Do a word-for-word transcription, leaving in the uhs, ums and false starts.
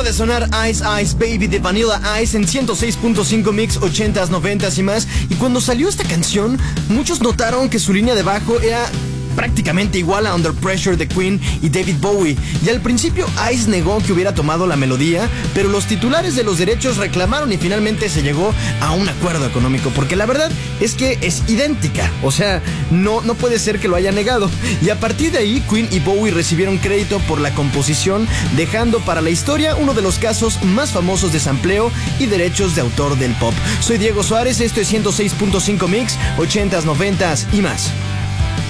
Acaba de sonar Ice Ice Baby de Vanilla Ice en ciento seis punto cinco Mix, ochentas, noventas y más. Y cuando salió esta canción, muchos notaron que su línea de bajo era prácticamente igual a Under Pressure de Queen y David Bowie. Y al principio Ice negó que hubiera tomado la melodía, pero los titulares de los derechos reclamaron y finalmente se llegó a un acuerdo económico, porque la verdad es que es idéntica, o sea, no, no puede ser que lo haya negado. Y a partir de ahí, Queen y Bowie recibieron crédito por la composición, dejando para la historia uno de los casos más famosos de sampleo y derechos de autor del pop. Soy Diego Suárez, esto es ciento seis punto cinco Mix, ochentas, noventas y más.